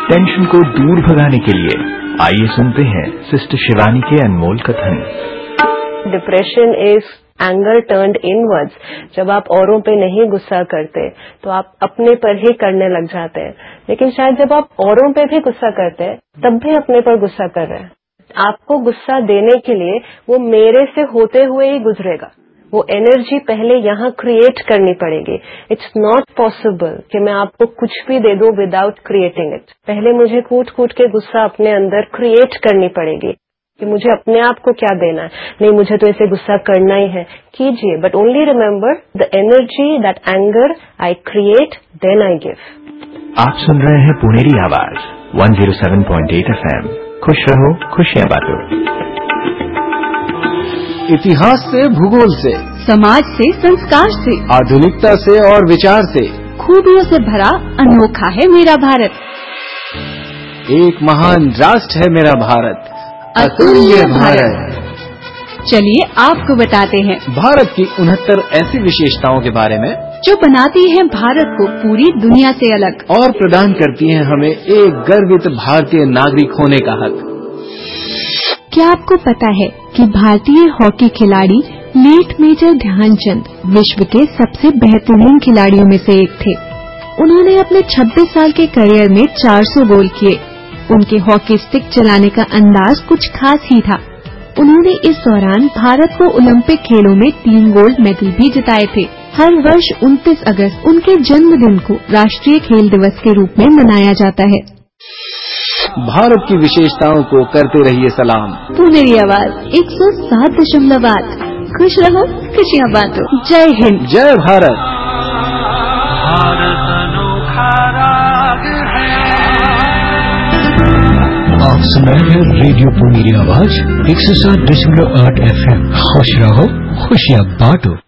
Tension को दूर भगाने के लिए आइए सुनते हैं सिस्टर शिवानी के अनमोल कथन। Depression is anger turned inwards. जब आप औरों पे नहीं गुस्सा करते तो आप अपने पर ही करने लग जाते हैं, लेकिन शायद जब आप औरों पे भी गुस्सा करते हैं तब भी अपने पर गुस्सा कर रहे हैं। आपको गुस्सा देने के लिए वो मेरे से होते हुए ही गुजरेगा। वो एनर्जी पहले यहाँ क्रिएट करनी पड़ेगी। इट्स नॉट पॉसिबल कि मैं आपको कुछ भी दे दूं विदाउट क्रिएटिंग इट। पहले मुझे कूट कूट के गुस्सा अपने अंदर क्रिएट करनी पड़ेगी कि मुझे अपने आप को क्या देना है। नहीं, मुझे तो ऐसे गुस्सा करना ही है, कीजिए, but only remember the energy that anger I create then I give. आप सुन रहे हैं पुनेरी आवाज 107.8 FM। खुश रहो, खुशियां बांटो। इतिहास से, भूगोल से, समाज से, संस्कार से, आधुनिकता से और विचार से खूबियों से भरा अनोखा है मेरा भारत। एक महान राष्ट्र है मेरा भारत, अतुल्य भारत। चलिए आपको बताते हैं भारत की 69 ऐसी विशेषताओं के बारे में जो बनाती हैं भारत को पूरी दुनिया से अलग और प्रदान करती हैं हमें एक गर्वित भारतीय नागरिक होने का हक। क्या आपको पता है कि भारतीय हॉकी खिलाड़ी लेट मेजर ध्यानचंद विश्व के सबसे बेहतरीन खिलाड़ियों में से एक थे। उन्होंने अपने 26 साल के करियर में 400 गोल किए। उनके हॉकी स्टिक चलाने का अंदाज कुछ खास ही था। उन्होंने इस दौरान भारत को ओलंपिक खेलों में 3 गोल्ड मेडल भी जिताए थे। हर वर्ष 29 अगस्त उनके जन्मदिन को राष्ट्रीय खेल दिवस के रूप में मनाया जाता है। भारत की विशेषताओं को करते रहिए सलाम। पुनेरी आवाज 107.8। खुश रहो, खुशियाँ बांटो। जय हिंद, जय भारत। आप सुन रहे हैं रेडियो पुनेरी आवाज 107.8 FM। खुश रहो, खुशियाँ बांटो।